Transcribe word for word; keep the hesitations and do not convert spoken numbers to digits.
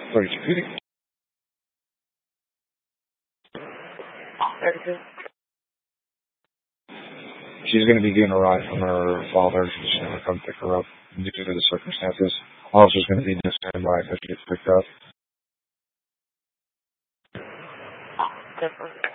thirty-two fifty. She's going to be getting a ride from her father. She's going to come pick her up due to the circumstances. Officer's going to be in standby if she gets picked up.